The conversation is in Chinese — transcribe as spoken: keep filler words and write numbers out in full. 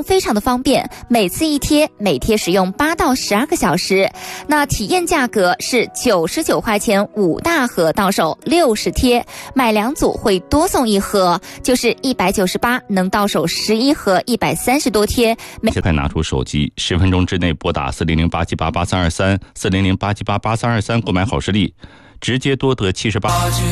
非常的方便，每次一贴，每贴使用八到十二个小时。那体验价格是九十九块钱五大盒到手六十贴，买两组会多送一盒，就是一百九十八，能到手十一盒，一百三十多贴。 现在拿出手机，十分钟之内拨打四零零八七八八三二三四零零八七八八三二三购买好视力，直接多得七十八。